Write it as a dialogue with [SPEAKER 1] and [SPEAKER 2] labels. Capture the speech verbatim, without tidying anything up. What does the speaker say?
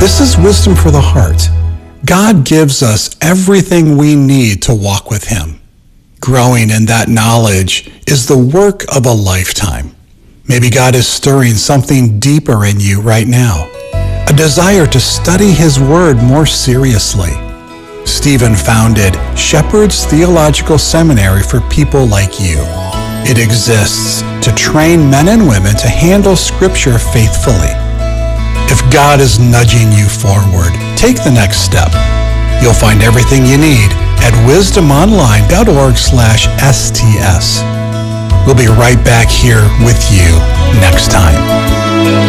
[SPEAKER 1] This is wisdom for the heart. God gives us everything we need to walk with him. Growing in that knowledge is the work of a lifetime. Maybe God is stirring something deeper in you right now, a desire to study his word more seriously. Stephen founded Shepherd's Theological Seminary for people like you. It exists to train men and women to handle Scripture faithfully. If God is nudging you forward, take the next step. You'll find everything you need at wisdomonline.org slash STS. We'll be right back here with you next time.